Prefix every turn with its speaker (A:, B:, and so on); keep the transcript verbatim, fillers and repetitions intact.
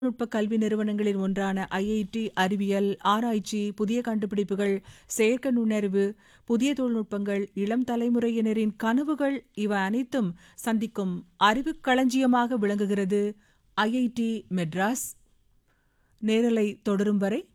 A: தொழில்நுட்ப கல்வி நிறுவனங்களில் ஒன்றான ஐஐடி அறிவியல், ஆராய்ச்சி, புதிய கண்டுபிடிப்புகள், செயற்கை நுண்ணறிவு, புதிய தொழில்நுட்பங்கள், இளம் தலைமுறையினரின் கனவுகள் இவை அனைத்தும் சந்திக்கும் அறிவுக் களஞ்சியமாக விளங்குகிறது ஐஐடி மெட்ராஸ். நேரலை தொடரும் வரை